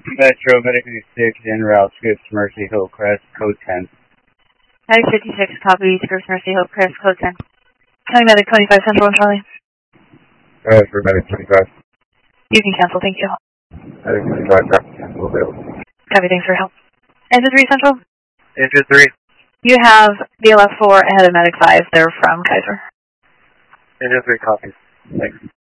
Metro Medic 56 en route, Scripps Mercy Hillcrest, code 10. Medic 56, copy, Scripps Mercy Hillcrest, code 10. County Medic 25 Central and Charlie. For Medic 25. You can cancel, thank you. Medic 25, cancel available. Copy, thanks for your help. Engine 3 Central? Engine 3. You have BLF 4 ahead of Medic 5. They're from Kaiser. Engine 3 copies. Thanks.